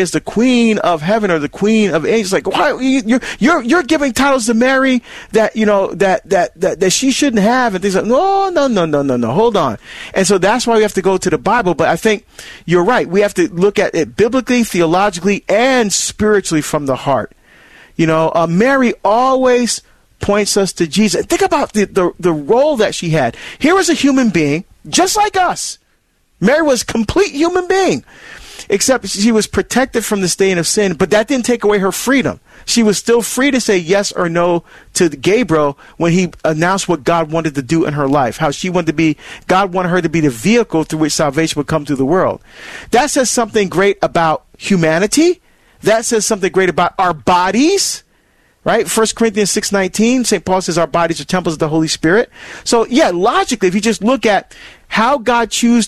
is the queen of heaven or the queen of angels. Like, why you're giving titles to Mary that, you know, that she shouldn't have, and things like, no, hold on. And so that's why we have to go to the Bible. But I think you're right. We have to look at it biblically, theologically, and spiritually from the heart. You know, Mary always points us to Jesus. Think about the role that she had. Here was a human being, just like us. Mary was a complete human being, except she was protected from the stain of sin, but that didn't take away her freedom. She was still free to say yes or no to Gabriel when he announced what God wanted to do in her life, how she wanted to be, God wanted her to be the vehicle through which salvation would come to the world. That says something great about humanity. That says something great about our bodies. Right? 1 Corinthians 6:19, St. Paul says our bodies are temples of the Holy Spirit. So, yeah, logically, if you just look at how God chose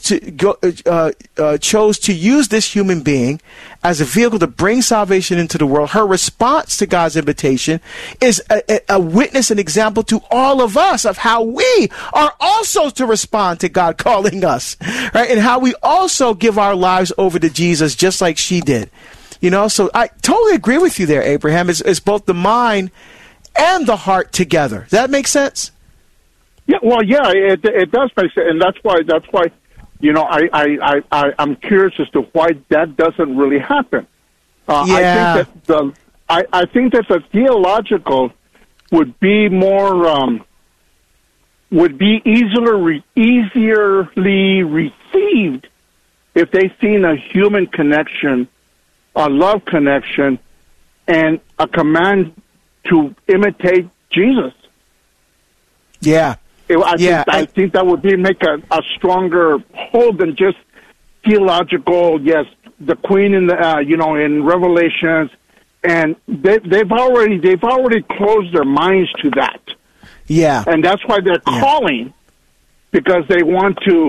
to use this human being as a vehicle to bring salvation into the world, her response to God's invitation is a witness, an example to all of us of how we are also to respond to God calling us, right? And how we also give our lives over to Jesus just like she did. You know, so I totally agree with you there, Abraham. It's both the mind and the heart together. Does that make sense? Yeah, well, yeah, it does make sense, and that's why, you know, I'm curious as to why that doesn't really happen. Yeah. I think that the theological would be more would be easily received if they seen a human connection, a love connection, and a command to imitate Jesus. Yeah. I think that would make a stronger hold than just theological. Yes, the queen in the in Revelations, and they've already closed their minds to that. Yeah, and that's why they're calling, because they want to,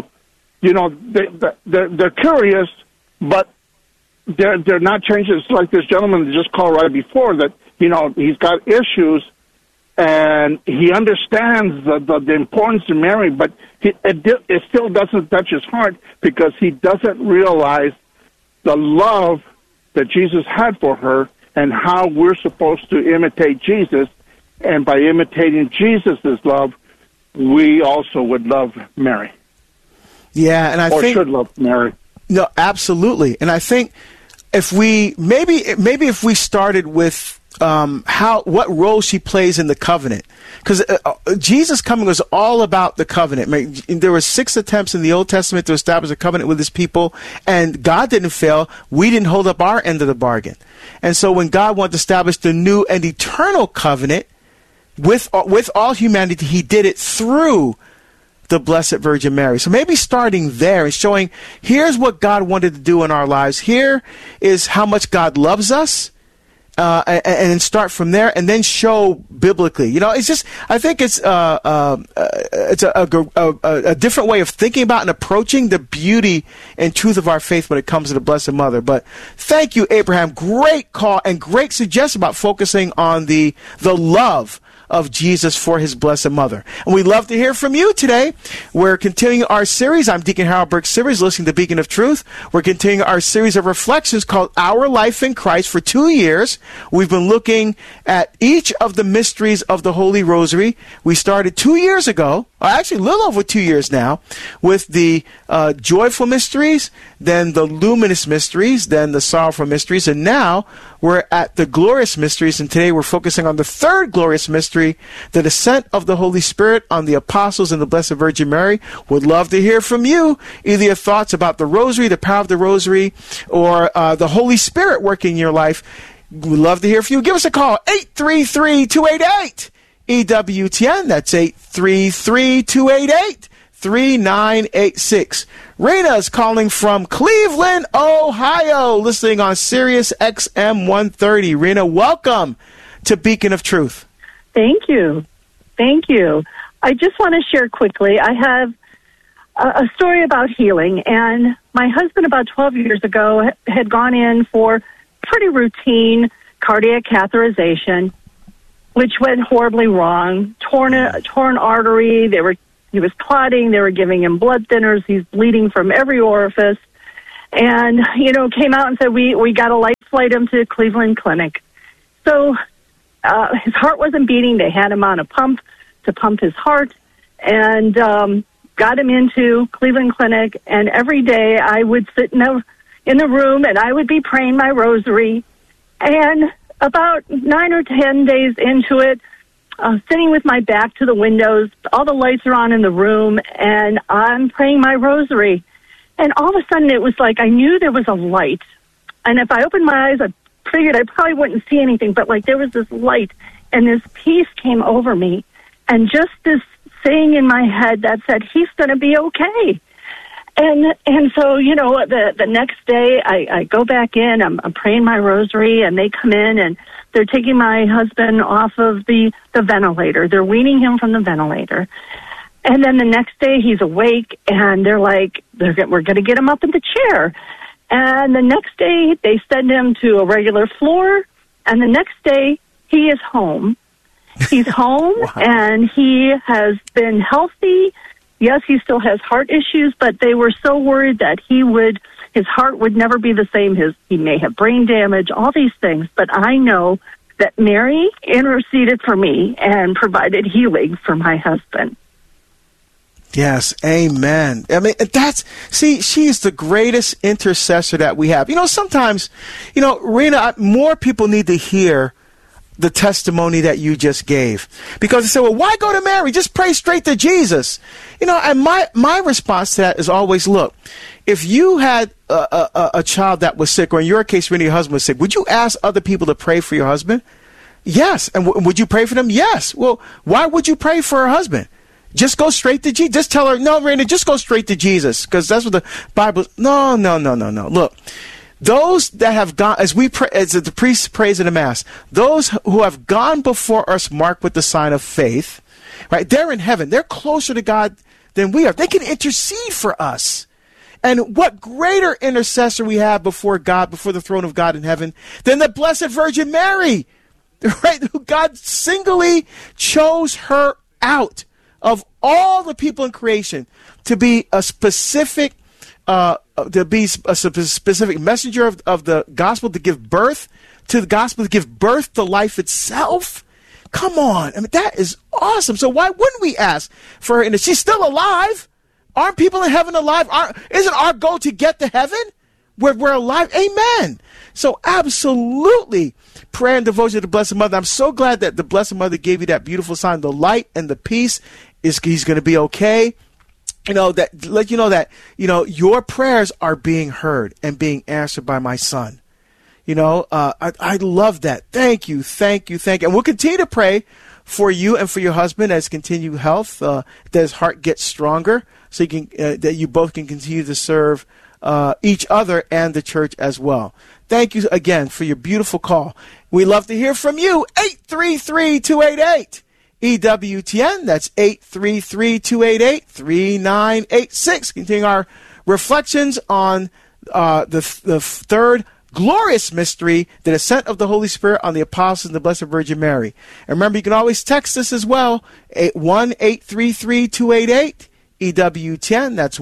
they're curious, but they're not changing. It's like this gentleman that just called right before that. He's got issues. And he understands the importance of Mary, but it still doesn't touch his heart because he doesn't realize the love that Jesus had for her and how we're supposed to imitate Jesus. And by imitating Jesus' love, we also would love Mary. Yeah, and I think should love Mary. No, absolutely. And I think if we if we started with what role she plays in the covenant, because Jesus' coming was all about the covenant. There were 6 attempts in the Old Testament to establish a covenant with his people, and God didn't fail. We didn't hold up our end of the bargain. And so when God wanted to establish the new and eternal covenant with all humanity, he did it through the Blessed Virgin Mary. So maybe starting there and showing, here's what God wanted to do in our lives. Here is how much God loves us. And start from there, and then show biblically. It's just, I think it's a different way of thinking about and approaching the beauty and truth of our faith when it comes to the Blessed Mother. But thank you, Abraham. Great call and great suggestion about focusing on the love of Jesus for his Blessed Mother. And we'd love to hear from you today. We're continuing our series. I'm Deacon Harold Burke Sivers, listening to Beacon of Truth. We're continuing our series of reflections called Our Life in Christ for 2 years. We've been looking at each of the mysteries of the Holy Rosary. We started 2 years ago, actually a little over 2 years now, with the joyful mysteries, then the luminous mysteries, then the sorrowful mysteries, and now we're at the glorious mysteries, and today we're focusing on the third glorious mystery, the descent of the Holy Spirit on the apostles and the Blessed Virgin Mary. Would love to hear from you, either your thoughts about the Rosary, the power of the Rosary, or the Holy Spirit working in your life. We'd love to hear from you. Give us a call, 833-288-EWTN. That's 833-288-3986. Rena's calling from Cleveland, Ohio, listening on Sirius XM 130. Rena, welcome to Beacon of Truth. Thank you. Thank you. I just want to share quickly. I have a story about healing, and my husband about 12 years ago had gone in for pretty routine cardiac catheterization, which went horribly wrong. Torn artery. He was clotting. They were giving him blood thinners. He's bleeding from every orifice. and, came out and said, we got to light flight him to Cleveland Clinic. So his heart wasn't beating. They had him on a pump to pump his heart, and got him into Cleveland Clinic. And every day I would sit in the room, and I would be praying my rosary. And about 9 or 10 days into it, sitting with my back to the windows, all the lights are on in the room, and I'm praying my rosary. And all of a sudden, it was like I knew there was a light. And if I opened my eyes, I figured I probably wouldn't see anything, but like there was this light, and this peace came over me. And just this saying in my head that said, he's going to be okay. And so, the next day I go back in, I'm praying my rosary, and they come in, and they're taking my husband off of the ventilator. They're weaning him from the ventilator. And then the next day he's awake, and they're like, we're going to get him up in the chair. And the next day they send him to a regular floor, and the next day he is home. He's home. Wow. And he has been healthy. Yes, he still has heart issues, but they were so worried that his heart would never be the same. He may have brain damage, all these things. But I know that Mary interceded for me and provided healing for my husband. Yes, amen. I mean, she's the greatest intercessor that we have. Sometimes, Rena, more people need to hear the testimony that you just gave, because they say, well, why go to Mary? Just pray straight to Jesus. And my response to that is always, look, if you had a child that was sick, or in your case, when your husband was sick, would you ask other people to pray for your husband? Yes. And would you pray for them? Yes. Well, why would you pray for her husband? Just go straight to Jesus. Just tell her, no, Raina, just go straight to Jesus, because that's what the Bible. No. Look, those that have gone, as the priest prays in the Mass, those who have gone before us marked with the sign of faith, right? They're in heaven. They're closer to God than we are. They can intercede for us. And what greater intercessor we have before God, before the throne of God in heaven, than the Blessed Virgin Mary, right? Who God singly chose her out of all the people in creation to be a specific messenger of the gospel, to give birth to the gospel, to give birth to life itself. Come on. I mean, that is awesome. So why wouldn't we ask for her? And she's still alive. Aren't people in heaven alive? Isn't our goal to get to heaven where we're alive? Amen. So absolutely, prayer and devotion to the Blessed Mother. I'm so glad that the Blessed Mother gave you that beautiful sign. The light and the peace he's going to be okay. Let you know that, your prayers are being heard and being answered by my son. I love that. Thank you. And we'll continue to pray for you and for your husband as continue health, that his heart gets stronger, so you can, that you both can continue to serve each other and the church as well. Thank you again for your beautiful call. We love to hear from you. 833-288. EWTN, that's 833-288-3986. Continuing our reflections on the third glorious mystery, the descent of the Holy Spirit on the apostles and the Blessed Virgin Mary. And remember, you can always text us as well, 1-833-288 EWTN. That's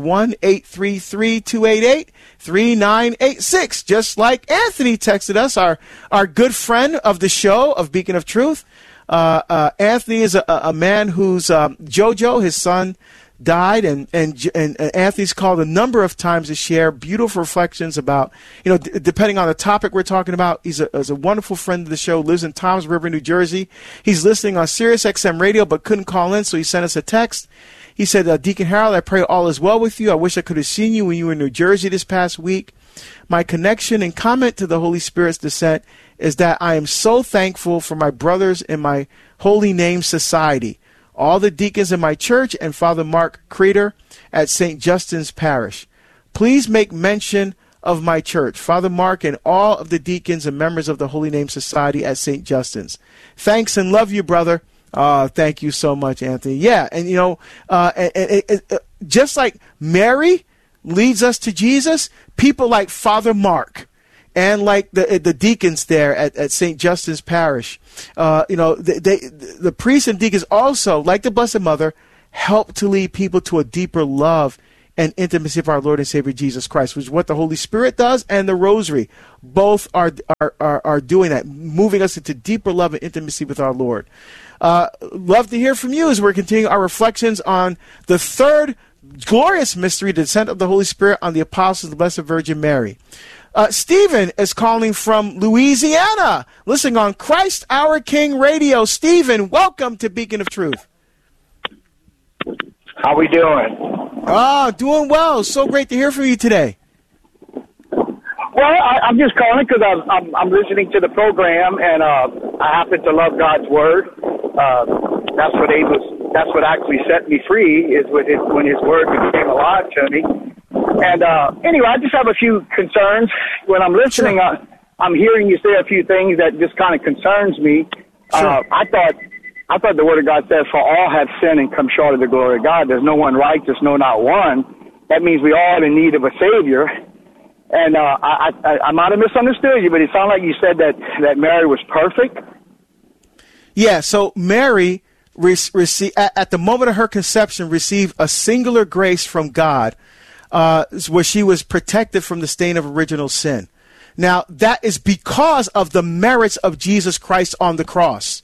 1-833-288-3986. Just like Anthony texted us, our good friend of the show of Beacon of Truth. Anthony is a man whose Jojo, his son, died, and Anthony's called a number of times to share beautiful reflections about, depending on the topic we're talking about. He's a wonderful friend of the show, lives in Toms River, New Jersey. He's listening on Sirius XM radio but couldn't call in, so he sent us a text. He said, Deacon Harold, I pray all is well with you. I wish I could have seen you when you were in New Jersey this past week. My connection and comment to the Holy Spirit's descent is that I am so thankful for my brothers in my Holy Name Society, all the deacons in my church, and Father Mark Creeder at St. Justin's Parish. Please make mention of my church, Father Mark, and all of the deacons and members of the Holy Name Society at St. Justin's. Thanks and love you, brother. Thank you so much, Anthony. Yeah, and just like Mary leads us to Jesus, people like Father Mark and like the deacons there at St. Justin's Parish, the priests and deacons also, like the Blessed Mother, help to lead people to a deeper love and intimacy of our Lord and Savior Jesus Christ, which is what the Holy Spirit does, and the Rosary. Both are doing that, moving us into deeper love and intimacy with our Lord. Love to hear from you as we're continuing our reflections on the third glorious mystery, the descent of the Holy Spirit on the apostles of the Blessed Virgin Mary. Stephen is calling from Louisiana, listening on Christ Our King Radio. Stephen, welcome to Beacon of Truth. How we doing? Doing well. So great to hear from you today. Well, I'm just calling because I'm listening to the program, and I happen to love God's Word. That's what actually set me free, is when His Word became alive to me. And anyway, I just have a few concerns. When I'm listening, Sure. I'm hearing you say a few things that just kind of concerns me. Sure. I thought the Word of God says, "For all have sinned and come short of the glory of God. There's no one righteous, no, not one." That means we all in need of a Savior. And I might have misunderstood you, but it sounded like you said that Mary was perfect. Yeah, so Mary, at the moment of her conception, received a singular grace from God, where she was protected from the stain of original sin. Now, that is because of the merits of Jesus Christ on the cross.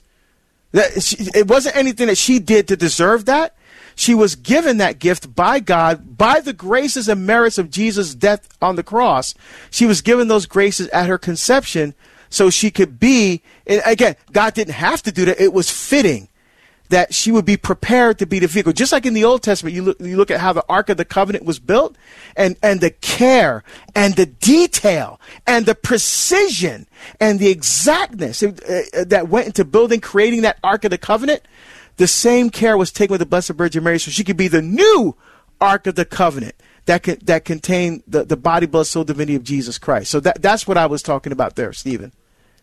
It wasn't anything that she did to deserve that. She was given that gift by God, by the graces and merits of Jesus' death on the cross. She was given those graces at her conception so she could be, and again, God didn't have to do that. It was fitting that she would be prepared to be the vehicle. Just like in the Old Testament, you look at how the Ark of the Covenant was built, and the care and the detail and the precision and the exactness that went into creating that Ark of the Covenant. The same care was taken with the Blessed Virgin Mary, so she could be the new Ark of the Covenant that contained the body, blood, soul, divinity of Jesus Christ. So that's what I was talking about there, Stephen.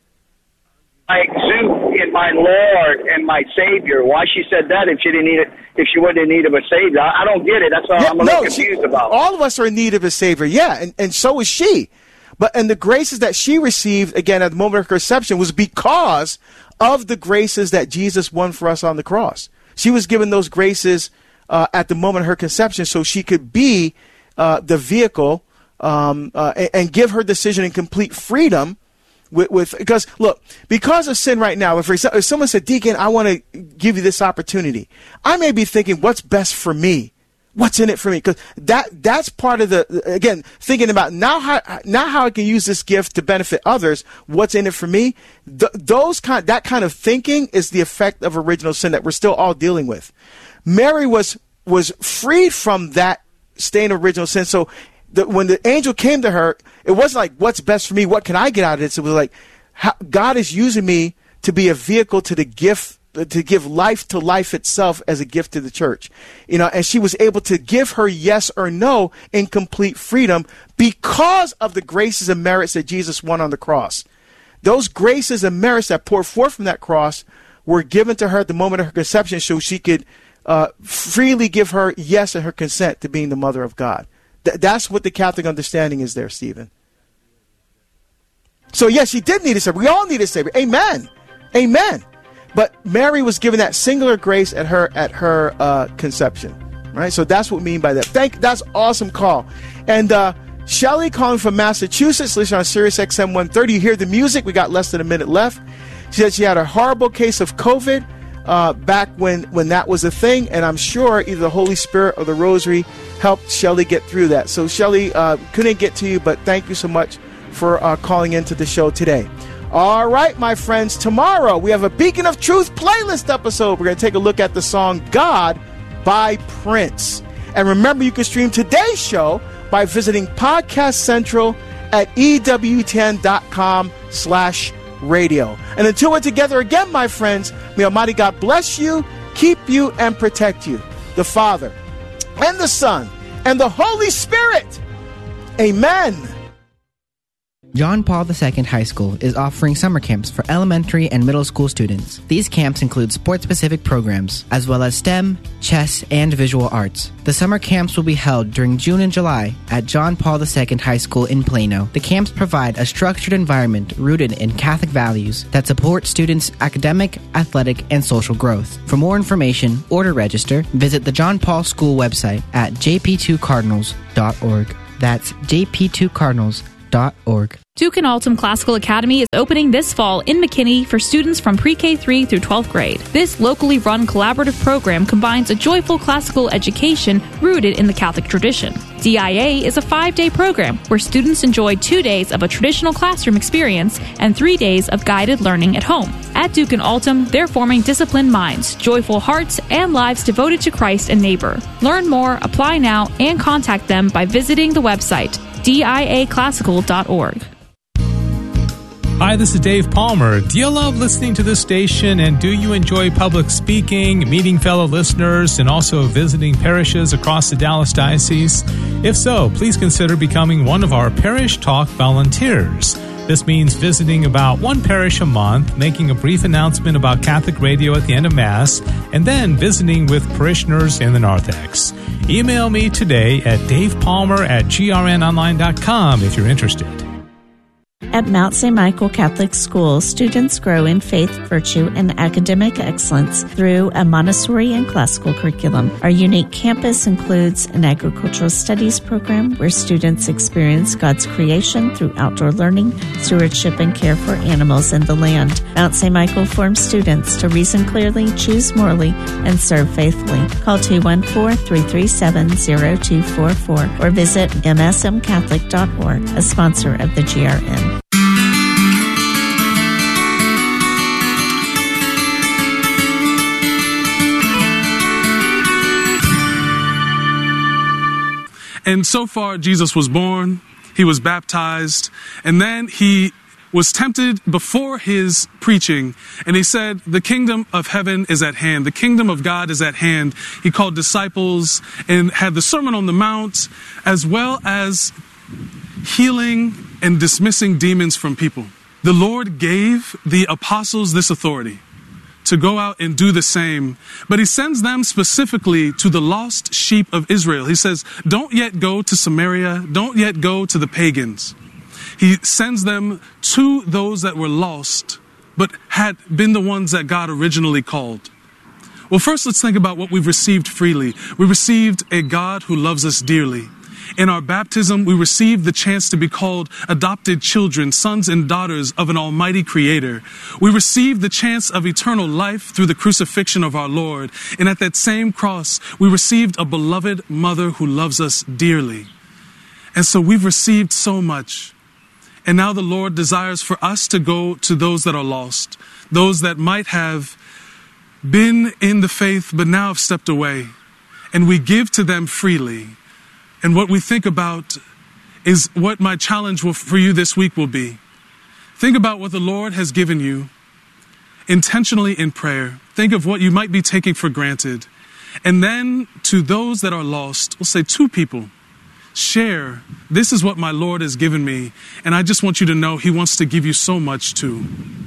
I exude in my Lord and my Savior. Why she said that if she didn't need it, if she wouldn't in need of a Savior? I don't get it. That's what I'm a little confused about. All of us are in need of a Savior, yeah, and so is she. And the graces that she received, again, at the moment of her conception, was because of the graces that Jesus won for us on the cross. She was given those graces at the moment of her conception so she could be the vehicle and give her decision in complete freedom because of sin right now, if someone said, "Deacon, I want to give you this opportunity," I may be thinking, what's best for me? What's in it for me? Because that's part of again, thinking about now how I can use this gift to benefit others. What's in it for me? That kind of thinking is the effect of original sin that we're still all dealing with. Mary was freed from that stain of original sin. So when the angel came to her, it wasn't like, what's best for me? What can I get out of this? It was like, God is using me to be a vehicle to the gift, to give life to life itself as a gift to the church. And she was able to give her yes or no in complete freedom because of the graces and merits that Jesus won on the cross. Those graces and merits that poured forth from that cross were given to her at the moment of her conception so she could freely give her yes and her consent to being the mother of God. That's what the Catholic understanding is there, Stephen. So yes, she did need a Savior. We all need a Savior. Amen. Amen. But Mary was given that singular grace at her conception, right? So that's what we mean by that. That's awesome call. And Shelly calling from Massachusetts, listening on Sirius XM 130. You hear the music. We got less than a minute left. She said she had a horrible case of COVID back when that was a thing, and I'm sure either the Holy Spirit or the Rosary helped Shelly get through that. So Shelly, couldn't get to you, but thank you so much for calling into the show today. All right, my friends, tomorrow we have a Beacon of Truth playlist episode. We're going to take a look at the song God by Prince. And remember, you can stream today's show by visiting Podcast Central at EWTN.com/radio. And until we're together again, my friends, may Almighty God bless you, keep you, and protect you. The Father, and the Son, and the Holy Spirit. Amen. John Paul II High School is offering summer camps for elementary and middle school students. These camps include sport-specific programs, as well as STEM, chess, and visual arts. The summer camps will be held during June and July at John Paul II High School in Plano. The camps provide a structured environment rooted in Catholic values that support students' academic, athletic, and social growth. For more information or to register, visit the John Paul School website at jp2cardinals.org. That's jp2cardinals.org. Duke and Altum Classical Academy is opening this fall in McKinney for students from pre-K 3 through 12th grade. This locally run collaborative program combines a joyful classical education rooted in the Catholic tradition. DIA is a 5-day program where students enjoy 2 days of a traditional classroom experience and 3 days of guided learning at home. At Duke and Altum, they're forming disciplined minds, joyful hearts, and lives devoted to Christ and neighbor. Learn more, apply now, and contact them by visiting the website diaclassical.org. Hi, this is Dave Palmer. Do you love listening to this station, and do you enjoy public speaking, meeting fellow listeners, and also visiting parishes across the Dallas Diocese? If so, please consider becoming one of our Parish Talk volunteers. This means visiting about one parish a month, making a brief announcement about Catholic radio at the end of Mass, and then visiting with parishioners in the narthex. Email me today at davepalmer@grnonline.com if you're interested. At Mount St. Michael Catholic School, students grow in faith, virtue, and academic excellence through a Montessori and classical curriculum. Our unique campus includes an agricultural studies program where students experience God's creation through outdoor learning, stewardship, and care for animals and the land. Mount St. Michael forms students to reason clearly, choose morally, and serve faithfully. Call 214-337-0244 or visit msmcatholic.org, a sponsor of the GRN. And so far, Jesus was born, he was baptized, and then he was tempted before his preaching, and he said, the kingdom of heaven is at hand. The kingdom of God is at hand. He called disciples and had the Sermon on the Mount, as well as healing and dismissing demons from people. The Lord gave the apostles this authority to go out and do the same. But he sends them specifically to the lost sheep of Israel. He says, don't yet go to Samaria. Don't yet go to the pagans. He sends them to those that were lost, but had been the ones that God originally called. Well, first let's think about what we've received freely. We received a God who loves us dearly. In our baptism, we received the chance to be called adopted children, sons and daughters of an almighty creator. We received the chance of eternal life through the crucifixion of our Lord. And at that same cross, we received a beloved mother who loves us dearly. And so we've received so much. And now the Lord desires for us to go to those that are lost, those that might have been in the faith but now have stepped away. And we give to them freely. And what we think about is what my challenge for you this week will be. Think about what the Lord has given you intentionally in prayer. Think of what you might be taking for granted. And then to those that are lost, we'll say 2 people, share, this is what my Lord has given me. And I just want you to know he wants to give you so much too.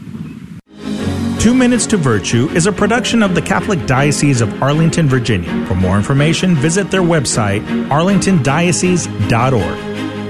2 Minutes to Virtue is a production of the Catholic Diocese of Arlington, Virginia. For more information, visit their website, arlingtondiocese.org.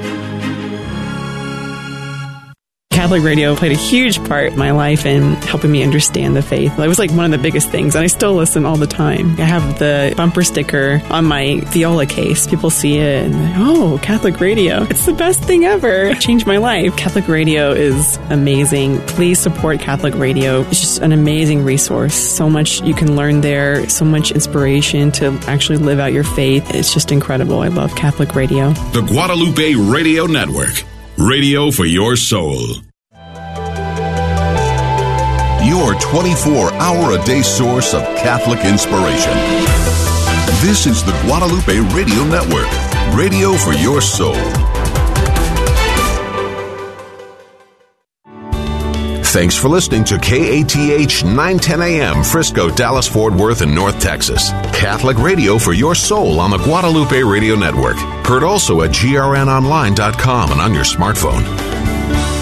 Catholic radio played a huge part in my life in helping me understand the faith. It was like one of the biggest things, and I still listen all the time. I have the bumper sticker on my viola case. People see it and they're, oh, Catholic radio. It's the best thing ever. It changed my life. Catholic radio is amazing. Please support Catholic radio. It's just an amazing resource. So much you can learn there, so much inspiration to actually live out your faith. It's just incredible. I love Catholic radio. The Guadalupe Radio Network. Radio for your soul. Your 24-hour-a-day source of Catholic inspiration. This is the Guadalupe Radio Network. Radio for your soul. Thanks for listening to KATH 910 AM, Frisco, Dallas, Fort Worth, and North Texas. Catholic radio for your soul on the Guadalupe Radio Network. Heard also at grnonline.com and on your smartphone.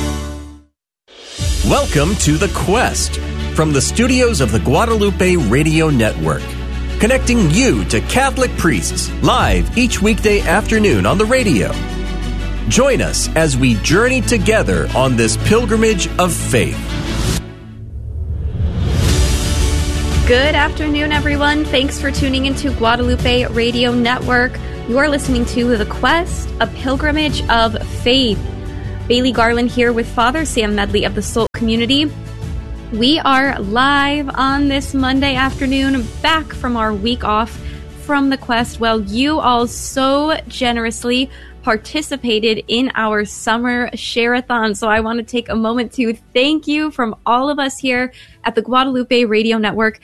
Welcome to The Quest from the studios of the Guadalupe Radio Network, connecting you to Catholic priests live each weekday afternoon on the radio. Join us as we journey together on this pilgrimage of faith. Good afternoon, everyone. Thanks for tuning into Guadalupe Radio Network. You are listening to The Quest, a pilgrimage of faith. Bailey Garland here with Father Sam Medley of the Soul Community. We are live on this Monday afternoon, back from our week off from The Quest. Well, you all so generously participated in our summer share-a-thon. So I want to take a moment to thank you from all of us here at the Guadalupe Radio Network.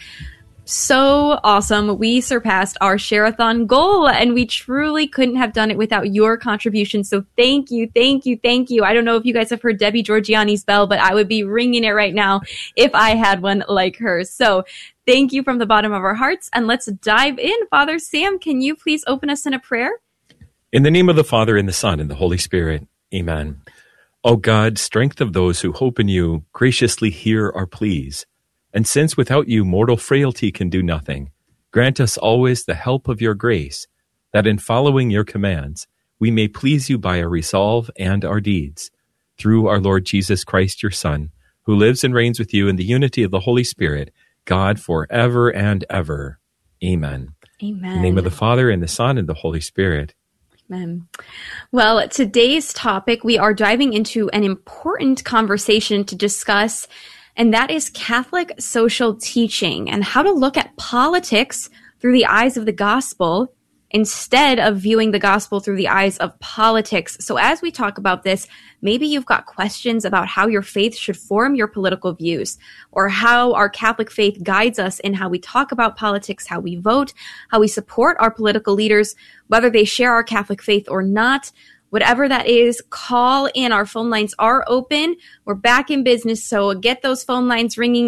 So awesome. We surpassed our share-a-thon goal, and we truly couldn't have done it without your contribution. So thank you, thank you, thank you. I don't know if you guys have heard Debbie Georgiani's bell, but I would be ringing it right now if I had one like hers. So thank you from the bottom of our hearts, and let's dive in. Father Sam, can you please open us in a prayer? In the name of the Father, and the Son, and the Holy Spirit. Amen. O God, strength of those who hope in you, graciously hear our pleas. And since without you mortal frailty can do nothing, grant us always the help of your grace, that in following your commands we may please you by our resolve and our deeds. Through our Lord Jesus Christ, your Son, who lives and reigns with you in the unity of the Holy Spirit, God, forever and ever. Amen. Amen. In the name of the Father, and the Son, and the Holy Spirit. Amen. Well, today's topic, we are diving into an important conversation to discuss, and that is Catholic social teaching and how to look at politics through the eyes of the gospel instead of viewing the gospel through the eyes of politics. So as we talk about this, maybe you've got questions about how your faith should form your political views, or how our Catholic faith guides us in how we talk about politics, how we vote, how we support our political leaders, whether they share our Catholic faith or not. Whatever that is, call in. Our phone lines are open. We're back in business, so get those phone lines ringing.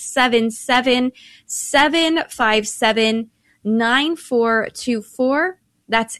877-757-9424. That's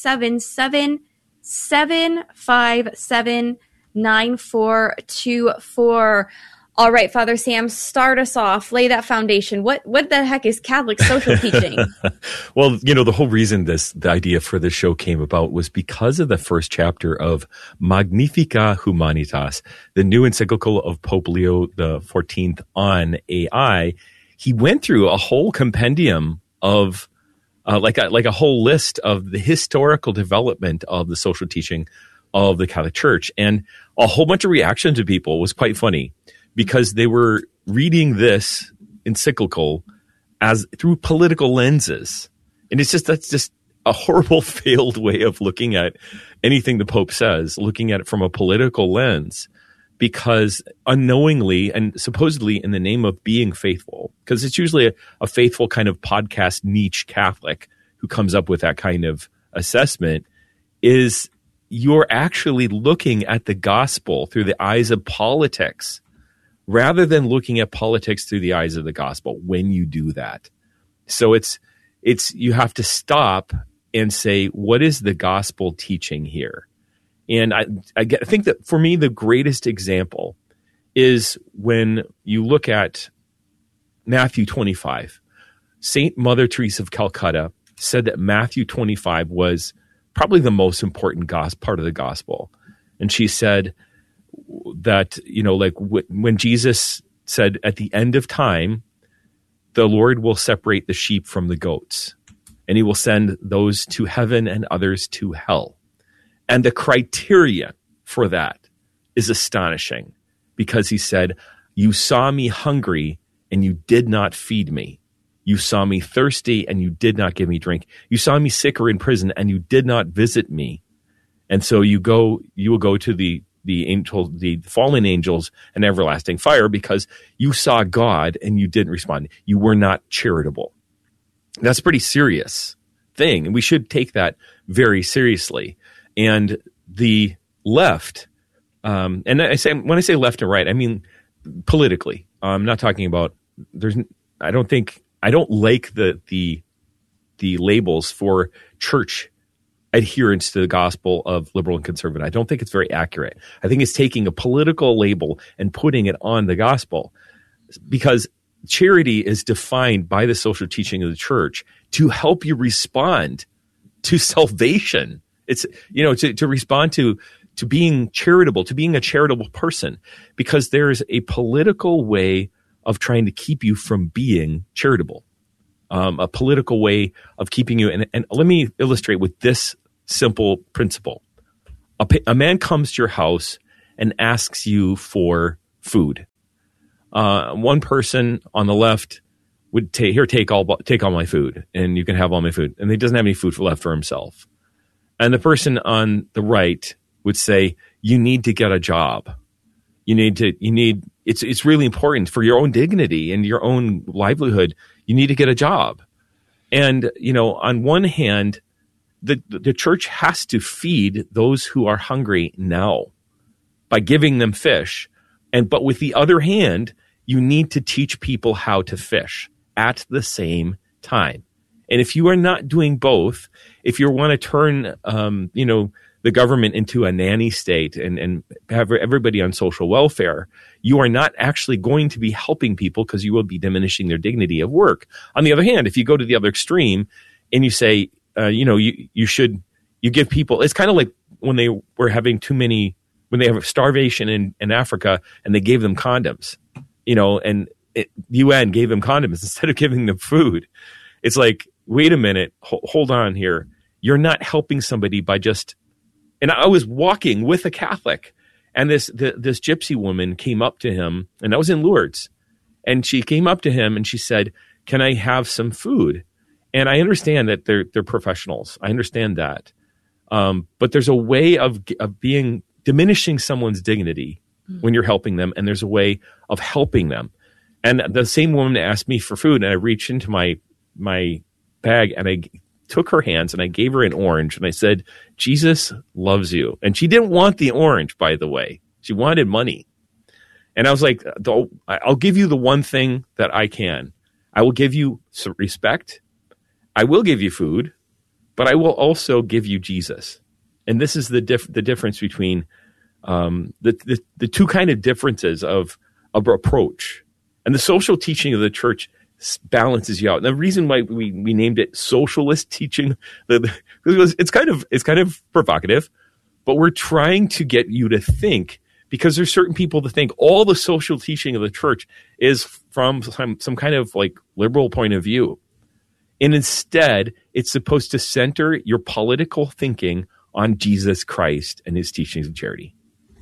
877-757-9424. All right, Father Sam, start us off. Lay that foundation. What the heck is Catholic social teaching? Well, the whole reason the idea for this show came about was because of the first chapter of Magnificat Humanitas, the new encyclical of Pope Leo XIV on AI. He went through a whole compendium of like a whole list of the historical development of the social teaching of the Catholic Church, and a whole bunch of reaction to people. Was quite funny, because they were reading this encyclical as through political lenses. And that's just a horrible, failed way of looking at anything the Pope says, looking at it from a political lens, because unknowingly and supposedly in the name of being faithful, because it's usually a faithful kind of podcast niche Catholic who comes up with that kind of assessment, is you're actually looking at the gospel through the eyes of politics, rather than looking at politics through the eyes of the gospel when you do that. So you have to stop and say, what is the gospel teaching here? And I think that for me, the greatest example is when you look at Matthew 25. Saint Mother Teresa of Calcutta said that Matthew 25 was probably the most important part of the gospel. And she said that, when Jesus said at the end of time, the Lord will separate the sheep from the goats, and he will send those to heaven and others to hell. And the criteria for that is astonishing, because he said, you saw me hungry and you did not feed me. You saw me thirsty and you did not give me drink. You saw me sick or in prison and you did not visit me. And so you will go to the fallen angels and everlasting fire, because you saw God and you didn't respond. You were not charitable. That's a pretty serious thing, and we should take that very seriously. And the left, and when I say left and right, I mean politically. I'm not talking about. I don't like the labels for church adherence to the gospel of liberal and conservative. I don't think it's very accurate. I think it's taking a political label and putting it on the gospel, because charity is defined by the social teaching of the church to help you respond to salvation. It's, to respond to being charitable, to being a charitable person, because there's a political way of trying to keep you from being charitable, a political way of keeping you. And let me illustrate with this simple principle. A man comes to your house and asks you for food. One person on the left would take all my food, and you can have all my food. And he doesn't have any food left for himself. And the person on the right would say, you need to get a job. It's really important for your own dignity and your own livelihood. You need to get a job. And, on one hand, the church has to feed those who are hungry now by giving them fish. But with the other hand, you need to teach people how to fish at the same time. And if you are not doing both, if you want to turn, the government into a nanny state and have everybody on social welfare, you are not actually going to be helping people, because you will be diminishing their dignity of work. On the other hand, if you go to the other extreme and you say, you give people, it's kind of like when they were having when they have starvation in Africa and they gave them condoms, and UN gave them condoms instead of giving them food. It's like, wait a minute, hold on here. You're not helping somebody by just. And I was walking with a Catholic, and this gypsy woman came up to him, and I was in Lourdes, and she came up to him and she said, "Can I have some food?" And I understand that they're professionals. I understand that, but there's a way of diminishing someone's dignity when you're helping them, and there's a way of helping them. And the same woman asked me for food, and I reached into my bag and I took her hands and I gave her an orange, and I said, "Jesus loves you." And she didn't want the orange, by the way. She wanted money. And I was like, I'll give you the one thing that I can. I will give you some respect. I will give you food, but I will also give you Jesus. And this is the difference between the two kind of differences of approach. And the social teaching of the church balances you out. And the reason why we named it socialist teaching, it's kind of provocative, but we're trying to get you to think, because there's certain people that think all the social teaching of the church is from some kind of like liberal point of view. And instead, it's supposed to center your political thinking on Jesus Christ and his teachings of charity.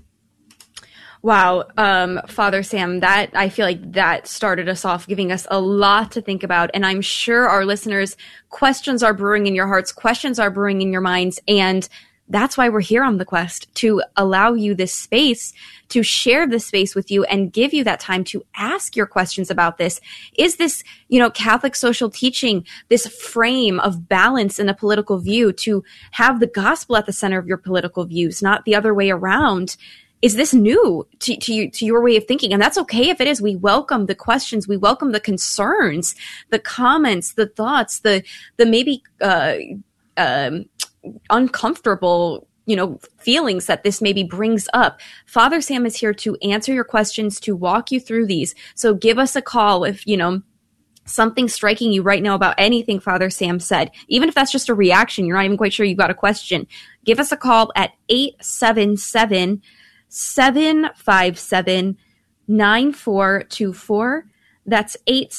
Wow. Father Sam, that I feel like that started us off, giving us a lot to think about. And I'm sure our listeners, questions are brewing in your hearts, questions are brewing in your minds. And that's why we're here on The Quest, to allow you this space, to share this space with you and give you that time to ask your questions about this. Is this, Catholic social teaching, this frame of balance in a political view, to have the gospel at the center of your political views, not the other way around? Is this new to your way of thinking? And that's okay if it is. We welcome the questions. We welcome the concerns, the comments, the thoughts, the maybe uncomfortable, feelings that this maybe brings up. Father Sam is here to answer your questions, to walk you through these. So give us a call if, something's striking you right now about anything Father Sam said. Even if that's just a reaction, you're not even quite sure you've got a question. Give us a call at 877-757-9424. That's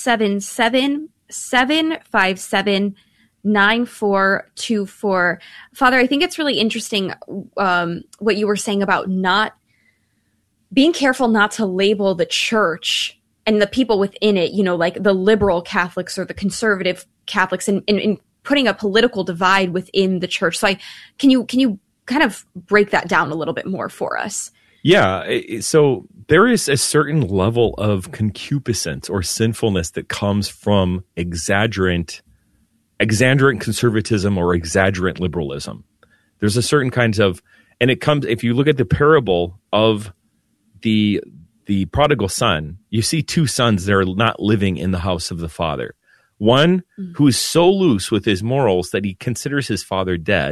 877-757-9424. Father, I think it's really interesting what you were saying about not being careful not to label the church and the people within it, like the liberal Catholics or the conservative Catholics, and putting a political divide within the church. So can you kind of break that down a little bit more for us? Yeah. So there is a certain level of concupiscence or sinfulness that comes from exaggerant conservatism or exaggerant liberalism. There's a certain kinds of, and it comes, if you look at the parable of the prodigal son, you see two sons that are not living in the house of the father. One who is so loose with his morals that he considers his father dead,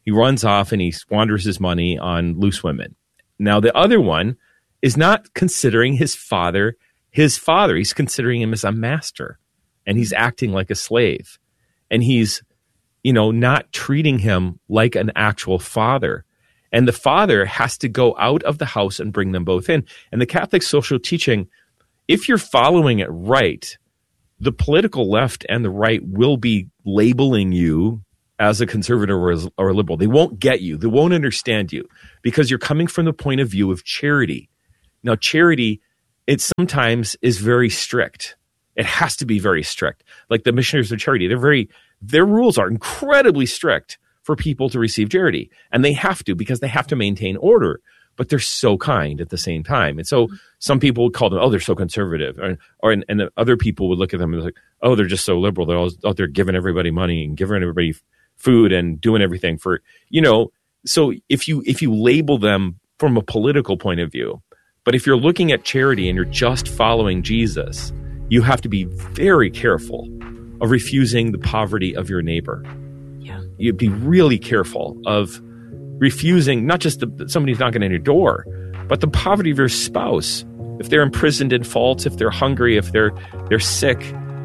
He runs off and he squanders his money on loose women. Now, the other one is not considering his father. He's considering him as a master, and he's acting like a slave, and he's, not treating him like an actual father. And the father has to go out of the house and bring them both in. And the Catholic social teaching, if you're following it right, the political left and the right will be labeling you as a conservative or a liberal. They won't get you. They won't understand you because you're coming from the point of view of charity. Now, charity, it sometimes is very strict. It has to be very strict. Like the Missionaries of Charity, their rules are incredibly strict for people to receive charity. And they have to, because they have to maintain order. But they're so kind at the same time. And so some people would call them, they're so conservative. And other people would look at them and like, they're just so liberal. They're all out there giving everybody money and giving everybody food and doing everything for, So if you label them from a political point of view, but if you're looking at charity and you're just following Jesus, you have to be very careful of refusing the poverty of your neighbor. Yeah. You'd be really careful of refusing not just somebody's knocking on your door, but the poverty of your spouse. If they're imprisoned in faults, if they're hungry, if they're sick,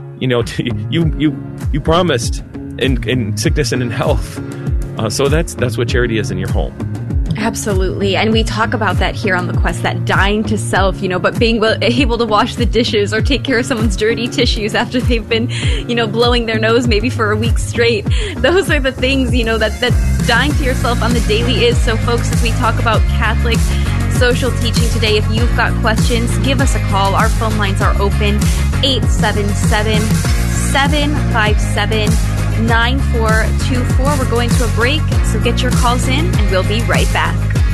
you promised in sickness and in health. So that's what charity is in your home. Absolutely. And we talk about that here on The Quest, that dying to self, but being able to wash the dishes or take care of someone's dirty tissues after they've been, blowing their nose maybe for a week straight. Those are the things, that dying to yourself on the daily is. So folks, as we talk about Catholic social teaching today, if you've got questions, give us a call. Our phone lines are open, 877-757-9424. We're going to a break, so get your calls in and we'll be right back.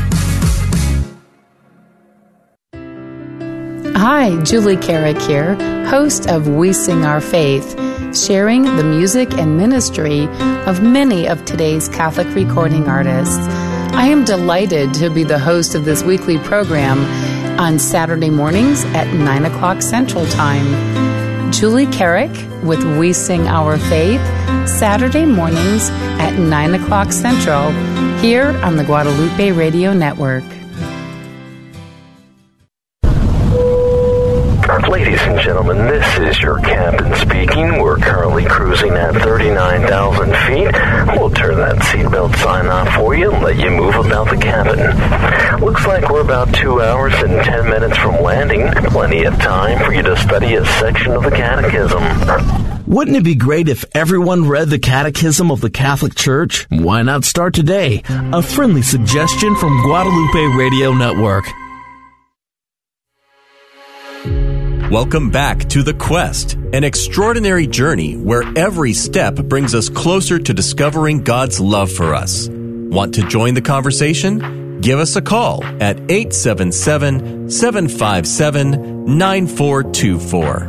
Hi, Julie Carrick here, host of We Sing Our Faith, sharing the music and ministry of many of today's Catholic recording artists. I am delighted to be the host of this weekly program on Saturday mornings at 9 o'clock Central Time. Julie Carrick with We Sing Our Faith, Saturday mornings at 9 o'clock Central, here on the Guadalupe Radio Network. Ladies and gentlemen, this is your captain speaking. We're currently cruising at 39,000 feet. We'll turn that seatbelt sign off for you and let you move about the cabin. Looks like we're about 2 hours and 10 minutes from landing. Plenty of time for you to study a section of the Catechism. Wouldn't it be great if everyone read the Catechism of the Catholic Church? Why not start today? A friendly suggestion from Guadalupe Radio Network. Welcome back to The Quest, an extraordinary journey where every step brings us closer to discovering God's love for us. Want to join the conversation? Give us a call at 877-757-9424.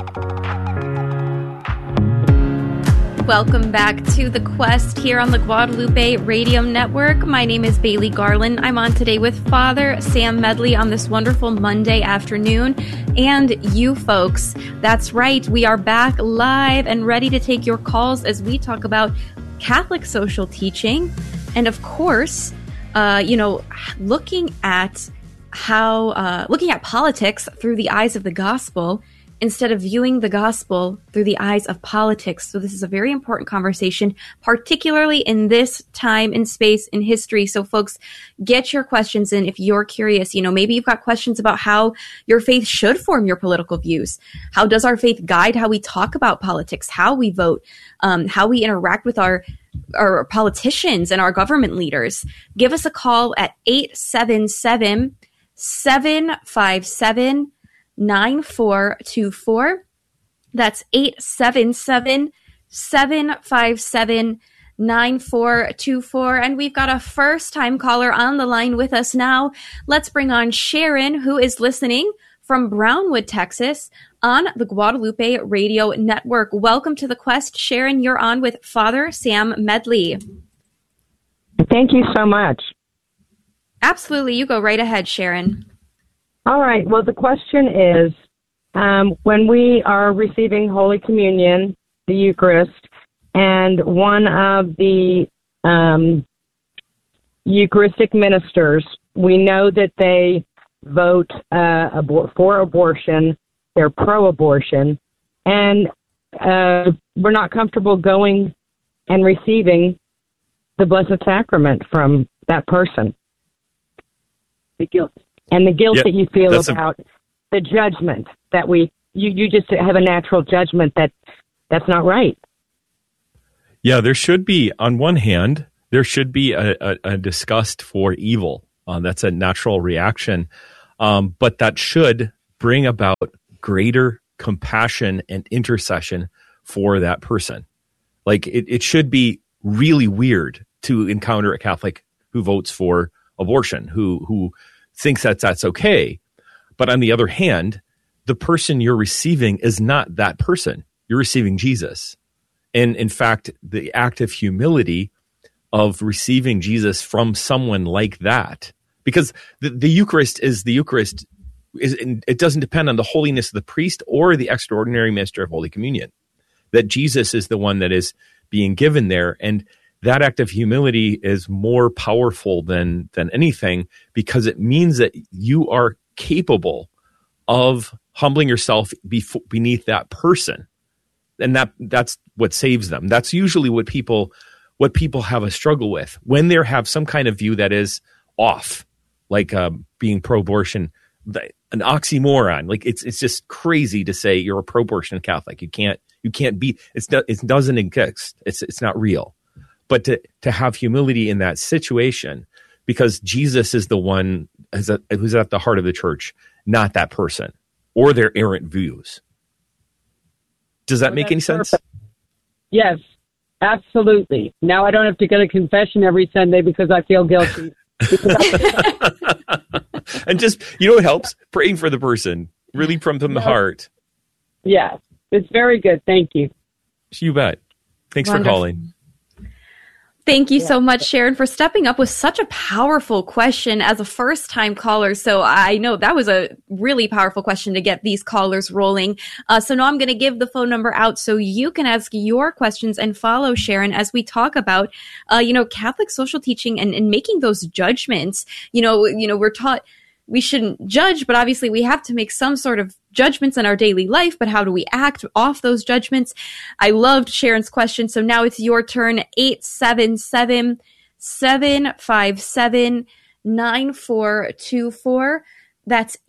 Welcome back to The Quest here on the Guadalupe Radio Network. My name is Bailey Garland. I'm on today with Father Sam Medley on this wonderful Monday afternoon. And you folks, that's right, we are back live and ready to take your calls as we talk about Catholic social teaching. And of course, looking at politics through the eyes of the gospel, instead of viewing the gospel through the eyes of politics. So this is a very important conversation, particularly in this time and space in history. So folks, get your questions in if you're curious. Maybe you've got questions about how your faith should form your political views. How does our faith guide how we talk about politics, how we vote, how we interact with our politicians and our government leaders? Give us a call at 877-757-9424. That's 877-757-9424. And we've got a first-time caller on the line with us now. Let's bring on Sharon, who is listening from Brownwood, Texas, on the Guadalupe Radio Network. Welcome to The Quest. Sharon, you're on with Father Sam Medley. Thank you so much. Absolutely. You go right ahead, Sharon. All right. Well, the question is, when we are receiving Holy Communion, the Eucharist, and one of the Eucharistic ministers, we know that they vote for abortion, they're pro-abortion, and we're not comfortable going and receiving the Blessed Sacrament from that person. The guilt. And the guilt that you feel about the judgment that you just have a natural judgment that's not right. Yeah, there should be, on one hand, there should be a disgust for evil. That's a natural reaction. But that should bring about greater compassion and intercession for that person. Like, it should be really weird to encounter a Catholic who votes for abortion, who thinks that's okay. But on the other hand, the person you're receiving is not that person. You're receiving Jesus. And in fact, the act of humility of receiving Jesus from someone like that, because the Eucharist is the Eucharist, it doesn't depend on the holiness of the priest or the extraordinary minister of Holy Communion. That Jesus is the one that is being given there. And that act of humility is more powerful than anything, because it means that you are capable of humbling yourself beneath that person. And that's what saves them. That's usually what people have a struggle with when they have some kind of view that is off, like being pro-abortion, an oxymoron. Like it's just crazy to say you're a pro-abortion Catholic. You can't be. It doesn't exist. It's not real. But to have humility in that situation, because Jesus is the one who's at the heart of the church, not that person or their errant views. Does that make any sense? Perfect. Yes, absolutely. Now I don't have to go to confession every Sunday because I feel guilty. And just, it helps praying for the person, really from the heart. Yeah, it's very good. Thank you. You bet. Thanks for calling. Thank you so much, Sharon, for stepping up with such a powerful question as a first-time caller. So I know that was a really powerful question to get these callers rolling. So now I'm going to give the phone number out so you can ask your questions and follow Sharon as we talk about, Catholic social teaching and making those judgments. We're taught we shouldn't judge, but obviously we have to make some sort of judgments in our daily life, but how do we act off those judgments? I loved Sharon's question. So now it's your turn. 877-757-9424. That's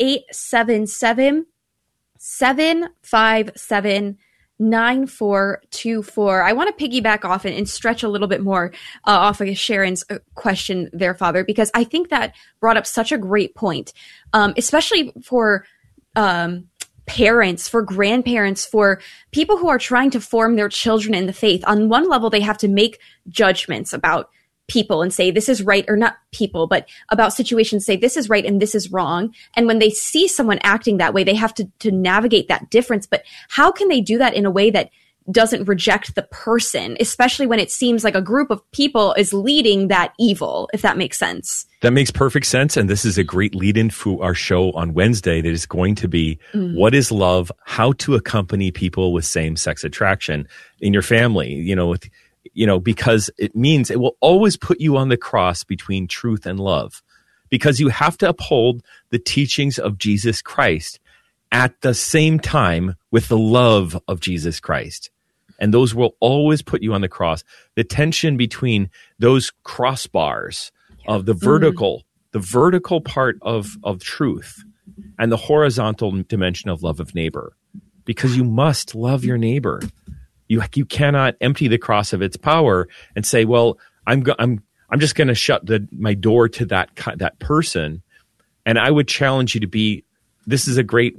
877-757-9424. I want to piggyback off and stretch a little bit more off of Sharon's question there, Father, because I think that brought up such a great point, especially for parents, for grandparents, for people who are trying to form their children in the faith. On one level, they have to make judgments about people and say this is right, or not people, but about situations, say this is right and this is wrong. And when they see someone acting that way, they have to navigate that difference. But how can they do that in a way that doesn't reject the person, especially when it seems like a group of people is leading that evil, if that makes sense? That makes perfect sense. And this is a great lead-in for our show on Wednesday that is going to be What is Love? How to Accompany People with Same-Sex Attraction in your family, because it means it will always put you on the cross between truth and love, because you have to uphold the teachings of Jesus Christ at the same time with the love of Jesus Christ. And those will always put you on the cross. The tension between those crossbars of the vertical part of truth and the horizontal dimension of love of neighbor, because you must love your neighbor. You cannot empty the cross of its power and say, well, I'm just going to shut my door to that person. And I would challenge you to be, this is a great,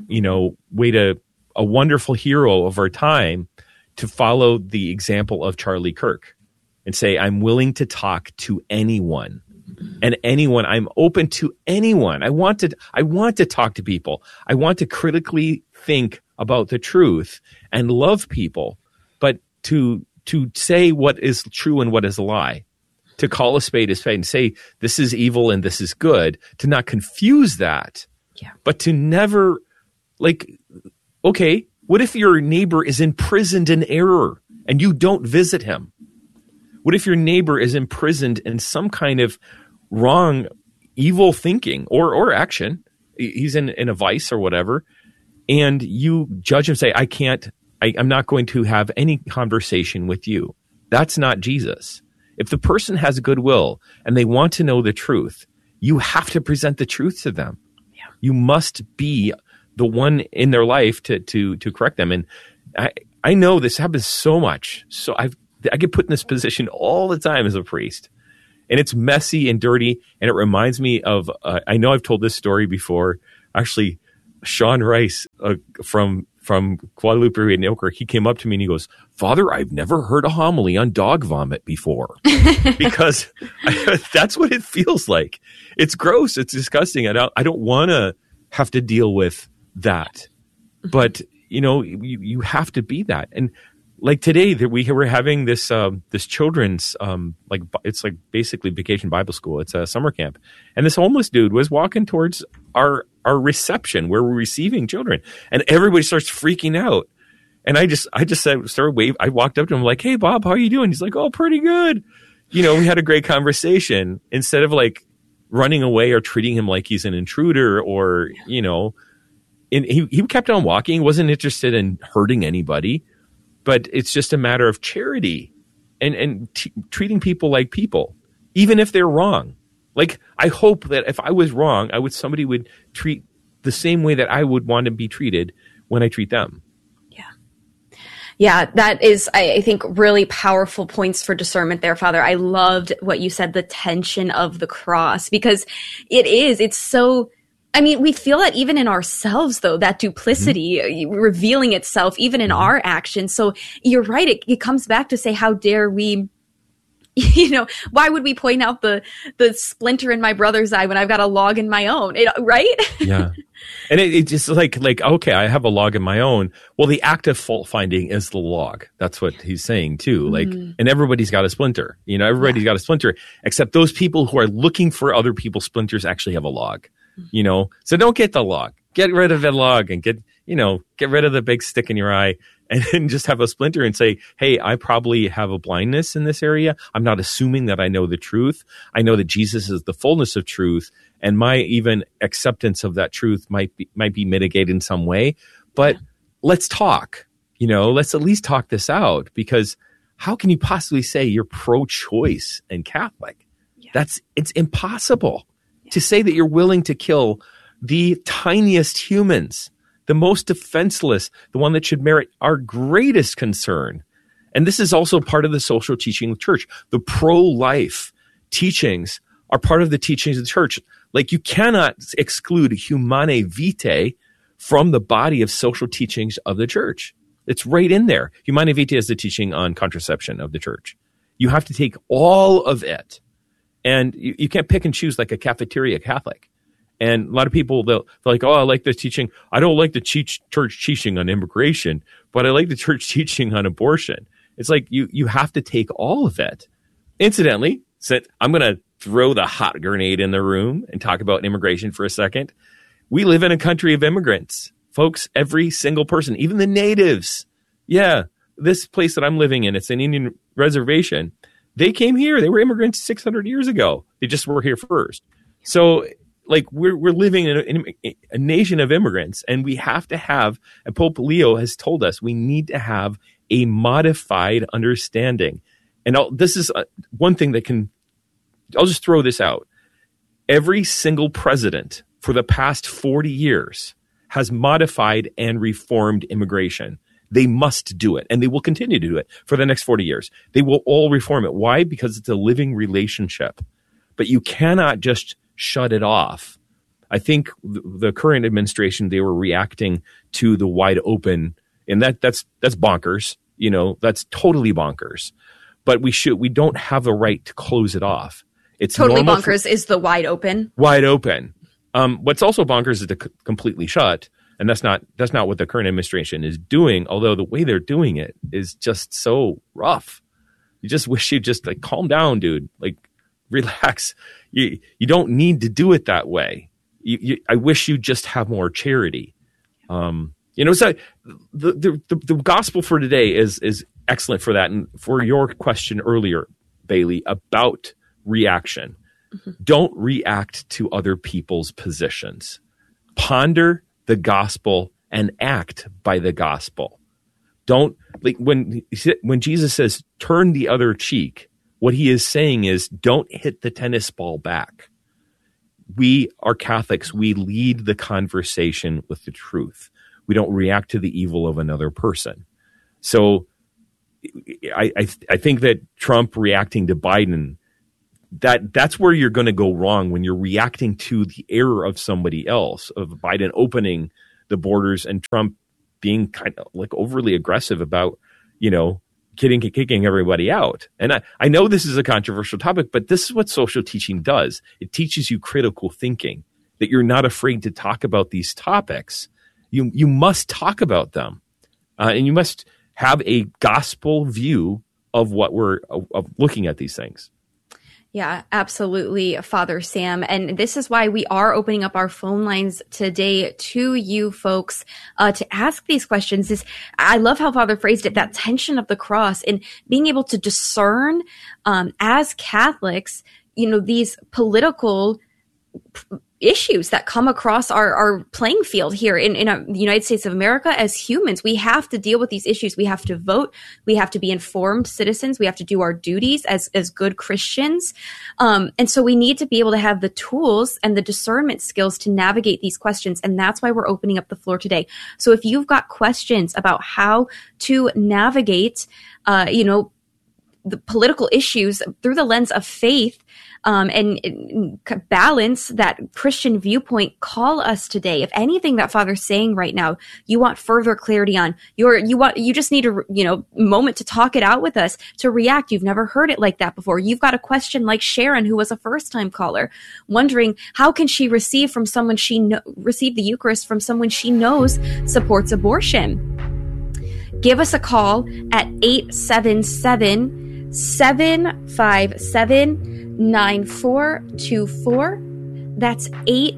a wonderful hero of our time, to follow the example of Charlie Kirk and say, I'm willing to talk to anyone and anyone. I'm open to anyone. I want to talk to people. I want to critically think about the truth and love people, but to say what is true and what is a lie, to call a spade and say, this is evil and this is good, to not confuse that, but to never, what if your neighbor is imprisoned in error and you don't visit him? What if your neighbor is imprisoned in some kind of wrong, evil thinking or action? He's in a vice or whatever, and you judge him, say, I'm not going to have any conversation with you. That's not Jesus. If the person has goodwill and they want to know the truth, you have to present the truth to them. Yeah. You must be the one in their life to correct them. And I know this happens so much. So I get put in this position all the time as a priest. And it's messy and dirty. And it reminds me of, I know I've told this story before. Actually, Sean Rice from Guadalupe Network, he came up to me and he goes, "Father, I've never heard a homily on dog vomit before." Because that's what it feels like. It's gross. It's disgusting. I don't want to have to deal with that. But, you have to be that. And like today that we were having this children's, it's like basically vacation Bible school. It's a summer camp. And this homeless dude was walking towards our reception where we're receiving children, and everybody starts freaking out. And I started waving. I walked up to him like, "Hey, Bob, how are you doing?" He's like, "Oh, pretty good." We had a great conversation instead of like running away or treating him like he's an intruder or, and he kept on walking. He wasn't interested in hurting anybody, but it's just a matter of charity and treating people like people, even if they're wrong. Like, I hope that if I was wrong, somebody would treat the same way that I would want to be treated when I treat them. Yeah, that is, I think, really powerful points for discernment there, Father. I loved what you said, the tension of the cross, because it's so, we feel that even in ourselves, though, that duplicity revealing itself even in our actions. So you're right. It comes back to say, how dare we, why would we point out the splinter in my brother's eye when I've got a log in my own, right? Yeah. And it's just like, okay, I have a log in my own. Well, the act of fault finding is the log. That's what he's saying too. Like, and everybody's got a splinter, everybody's got a splinter, except those people who are looking for other people's splinters actually have a log, so don't get the log, get rid of the log and get rid of the big stick in your eye. And then just have a splinter and say, hey, I probably have a blindness in this area. I'm not assuming that I know the truth. I know that Jesus is the fullness of truth, and my even acceptance of that truth might be mitigated in some way. But let's talk. Let's at least talk this out, because how can you possibly say you're pro-choice and Catholic? Yeah. It's impossible to say that you're willing to kill the tiniest humans, the most defenseless, the one that should merit our greatest concern. And this is also part of the social teaching of the church. The pro-life teachings are part of the teachings of the church. Like, you cannot exclude Humanae Vitae from the body of social teachings of the church. It's right in there. Humanae Vitae is the teaching on contraception of the church. You have to take all of it. And you can't pick and choose like a cafeteria Catholic. And a lot of people, they're like, "Oh, I like this teaching. I don't like the church teaching on immigration, but I like the church teaching on abortion." It's like you have to take all of it. Incidentally, I'm going to throw the hot grenade in the room and talk about immigration for a second. We live in a country of immigrants. Folks, every single person, even the natives. Yeah, this place that I'm living in, it's an Indian reservation. They came here. They were immigrants 600 years ago. They just were here first. So, like, we're living in a nation of immigrants, and we have to have, and Pope Leo has told us, we need to have a modified understanding. And this is one thing that I'll just throw this out. Every single president for the past 40 years has modified and reformed immigration. They must do it, and they will continue to do it for the next 40 years. They will all reform it. Why? Because it's a living relationship. But you cannot just shut it off. I think the current administration, they were reacting to the wide open, and that's bonkers. That's totally bonkers. But we don't have the right to close it off. It's totally bonkers is the wide open. Wide open. What's also bonkers is to completely shut, and that's not what the current administration is doing. Although the way they're doing it is just so rough. You just wish you'd just like calm down, dude. Like, relax. You don't need to do it that way. I wish you just have more charity. So the gospel for today is excellent for that. And for your question earlier, Bailey, about reaction. Don't react to other people's positions. Ponder the gospel and act by the gospel. Don't, like, when Jesus says turn the other cheek, what he is saying is don't hit the tennis ball back. We are Catholics. We lead the conversation with the truth. We don't react to the evil of another person. So I think that Trump reacting to Biden, that's where you're going to go wrong, when you're reacting to the error of somebody else, of Biden opening the borders and Trump being kind of like overly aggressive about, kicking everybody out. And I know this is a controversial topic, but this is what social teaching does. It teaches you critical thinking, that you're not afraid to talk about these topics. You must talk about them, and you must have a gospel view of what of looking at these things. Yeah, absolutely, Father Sam. And this is why we are opening up our phone lines today to you folks to ask these questions. I love how Father phrased it, that tension of the cross, and being able to discern as Catholics, these political issues that come across our playing field here in the United States of America. As humans, we have to deal with these issues. We have to vote. We have to be informed citizens. We have to do our duties as good Christians. And so we need to be able to have the tools and the discernment skills to navigate these questions. And that's why we're opening up the floor today. So if you've got questions about how to navigate, the political issues through the lens of faith, and balance that Christian viewpoint, call us today. If anything that Father's saying right now, you want further clarity on, you just need a moment to talk it out with us, to react. You've never heard it like that before. You've got a question like Sharon, who was a first-time caller, wondering how can she receive receive the Eucharist from someone she knows supports abortion. Give us a call at 877-757-9424. That's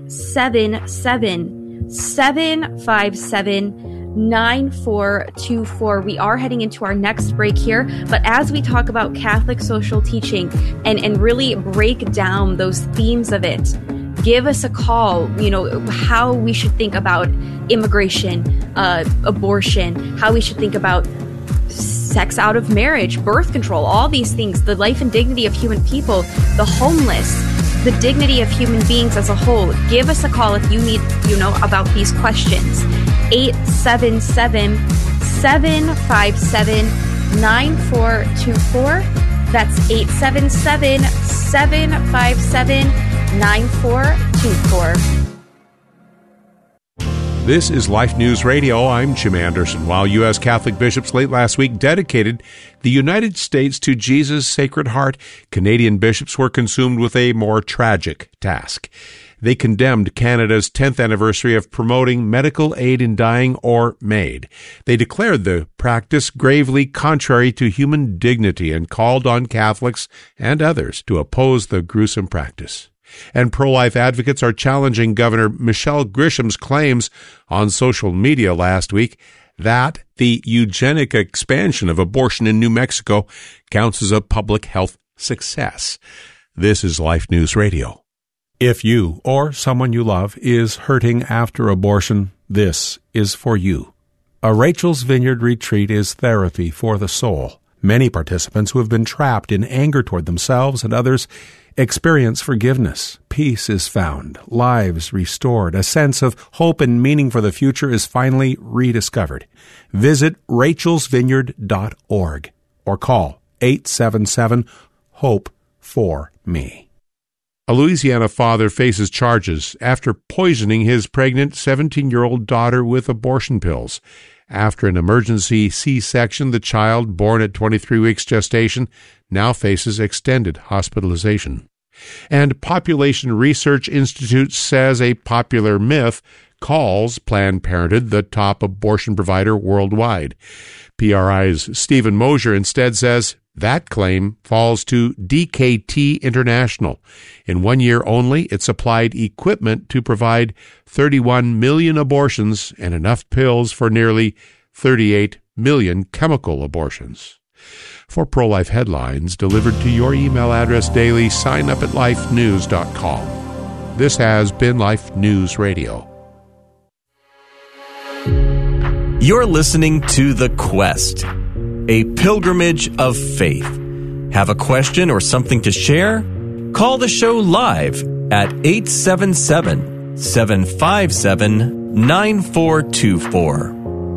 877-757-9424. We are heading into our next break here, but as we talk about Catholic social teaching and really break down those themes of it, give us a call, how we should think about immigration, abortion, how we should think about sex out of marriage, birth control, all these things, the life and dignity of human people, the homeless, the dignity of human beings as a whole. Give us a call if you need, about these questions. 877-757-9424. That's 877-757-9424. This is Life News Radio. I'm Jim Anderson. While U.S. Catholic bishops late last week dedicated the United States to Jesus' Sacred Heart, Canadian bishops were consumed with a more tragic task. They condemned Canada's 10th anniversary of promoting medical aid in dying, or MAID. They declared the practice gravely contrary to human dignity and called on Catholics and others to oppose the gruesome practice. And pro-life advocates are challenging Governor Michelle Grisham's claims on social media last week that the eugenic expansion of abortion in New Mexico counts as a public health success. This is Life News Radio. If you or someone you love is hurting after abortion, this is for you. A Rachel's Vineyard retreat is therapy for the soul. Many participants who have been trapped in anger toward themselves and others experience forgiveness. Peace is found, lives restored, a sense of hope and meaning for the future is finally rediscovered. Visit rachelsvineyard.org or call 877-HOPE-4-ME. A Louisiana father faces charges after poisoning his pregnant 17-year-old daughter with abortion pills. After an emergency C-section, the child, born at 23 weeks gestation, now faces extended hospitalization. And Population Research Institute says a popular myth calls Planned Parenthood the top abortion provider worldwide. PRI's Stephen Mosier instead says that claim falls to DKT International. In 1 year only, it supplied equipment to provide 31 million abortions and enough pills for nearly 38 million chemical abortions. For pro-life headlines delivered to your email address daily, sign up at lifenews.com. This has been Life News Radio. You're listening to The Quest, a pilgrimage of faith. Have a question or something to share? Call the show live at 877-757-9424.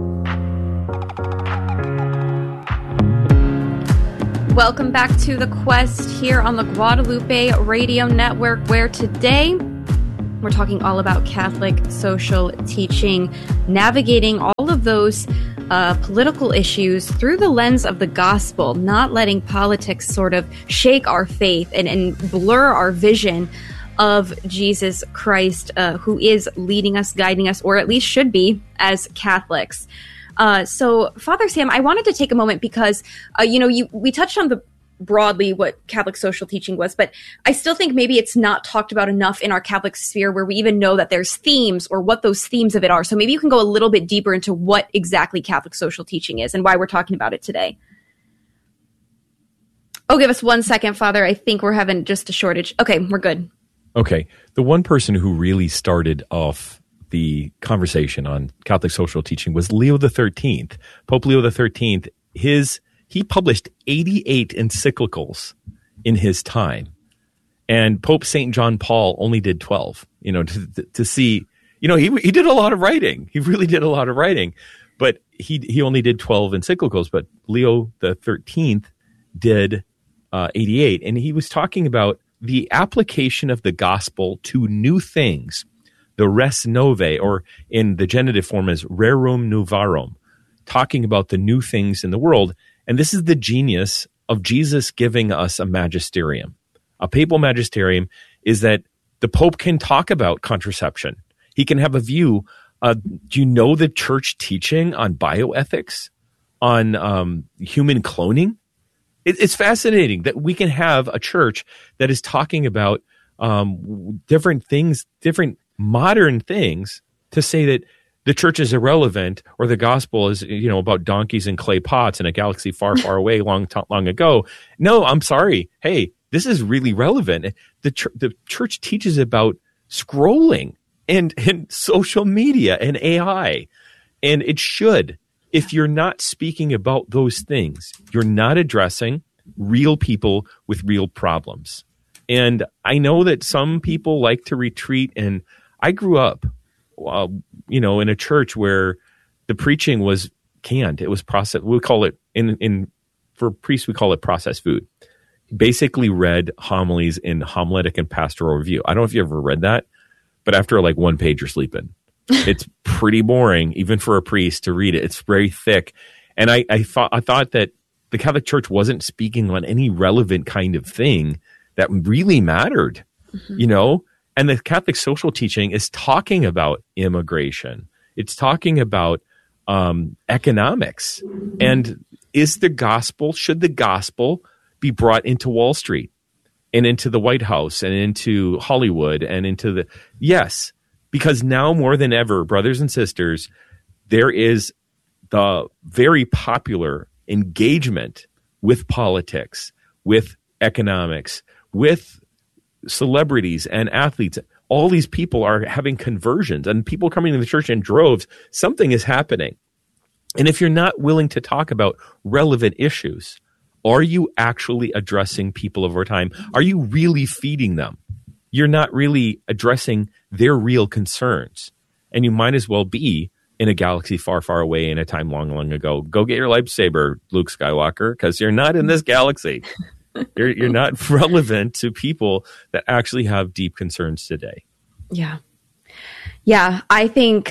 Welcome back to The Quest here on the Guadalupe Radio Network, where today we're talking all about Catholic social teaching, navigating all of those political issues through the lens of the gospel, not letting politics sort of shake our faith and blur our vision of Jesus Christ, who is leading us, guiding us, or at least should be, as Catholics. So, Father Sam, I wanted to take a moment because, we touched on broadly what Catholic social teaching was, but I still think maybe it's not talked about enough in our Catholic sphere where we even know that there's themes or what those themes of it are. So maybe you can go a little bit deeper into what exactly Catholic social teaching is and why we're talking about it today. Oh, give us 1 second, Father. I think we're having just a shortage. Okay, we're good. Okay. The one person who really started off the conversation on Catholic social teaching was Leo XIII. Pope Leo XIII, he published 88 encyclicals in his time. And Pope St. John Paul only did 12, to see, he did a lot of writing. He really did a lot of writing, but he only did 12 encyclicals. But Leo XIII did 88. And he was talking about the application of the gospel to new things, the res novae, or in the genitive form as rerum novarum, talking about the new things in the world. And this is the genius of Jesus giving us a magisterium. A papal magisterium is that the Pope can talk about contraception. He can have a view. Do you know the church teaching on bioethics, on human cloning? It's fascinating that we can have a church that is talking about different things, different modern things, to say that the church is irrelevant, or the gospel is, about donkeys and clay pots in a galaxy far, far away, long ago. No, I'm sorry. Hey, this is really relevant. The church teaches about scrolling and social media and AI, and it should. If you're not speaking about those things, you're not addressing real people with real problems. And I know that some people like to retreat, and I grew up in a church where the preaching was canned. It was processed. We call it for priests, we call it processed food. Basically read homilies in Homiletic and Pastoral Review. I don't know if you ever read that, but after like one page, you're sleeping. It's pretty boring, even for a priest to read it. It's very thick. And I thought that the Catholic Church wasn't speaking on any relevant kind of thing that really mattered, And the Catholic social teaching is talking about immigration. It's talking about economics. And should the gospel be brought into Wall Street and into the White House and into Hollywood and into yes, because now more than ever, brothers and sisters, there is the very popular engagement with politics, with economics, with celebrities and athletes. All these people are having conversions and people coming to the church in droves. Something is happening. And if you're not willing to talk about relevant issues, are you actually addressing people of our time? Are you really feeding them? You're not really addressing their real concerns. And you might as well be in a galaxy far, far away in a time long, long ago. Go get your lightsaber, Luke Skywalker, because you're not in this galaxy. You're not relevant to people that actually have deep concerns today. Yeah. Yeah, I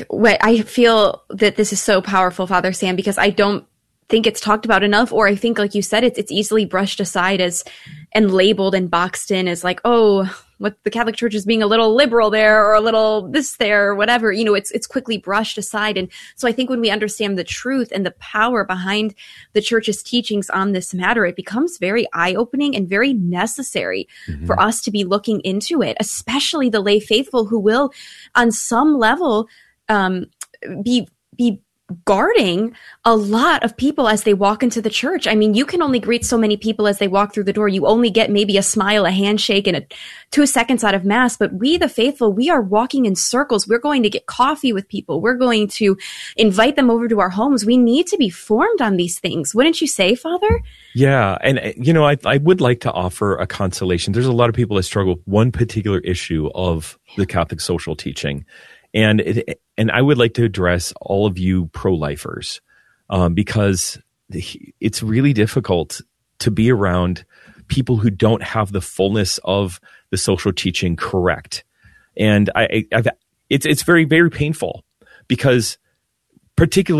feel that this is so powerful, Father Sam, because I don't think it's talked about enough, or I think, like you said, it's easily brushed aside and labeled and boxed in as like, oh, what the Catholic Church is being a little liberal there, or a little this there, or whatever. It's quickly brushed aside. And so I think when we understand the truth and the power behind the Church's teachings on this matter, it becomes very eye-opening and very necessary for us to be looking into it, especially the lay faithful who will, on some level, be guarding a lot of people as they walk into the church. I mean, you can only greet so many people as they walk through the door. You only get maybe a smile, a handshake, and 2 seconds out of Mass. But we, the faithful, we are walking in circles. We're going to get coffee with people. We're going to invite them over to our homes. We need to be formed on these things. Wouldn't you say, Father? Yeah. And, I would like to offer a consolation. There's a lot of people that struggle with one particular issue of the Catholic social teaching. And I would like to address all of you pro-lifers, because it's really difficult to be around people who don't have the fullness of the social teaching correct. And it's very, very painful, because particularly